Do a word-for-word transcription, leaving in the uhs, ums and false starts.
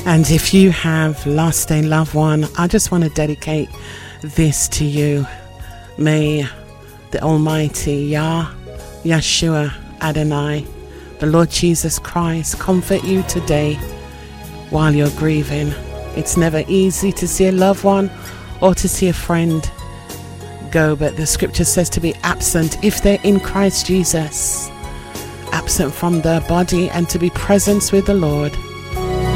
And if you have lost a loved one, I just want to dedicate this to you. May the Almighty Yah, Yeshua, Adonai, the Lord Jesus Christ, comfort you today while you're grieving. It's never easy to see a loved one or to see a friend go, but the scripture says to be absent if they're in Christ Jesus, absent from the body and to be present with the Lord.